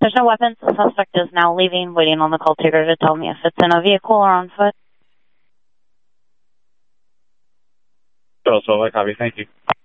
There's no weapons. The suspect is now leaving, waiting on the call taker to tell me if it's in a vehicle or on foot. So, copy. Thank you.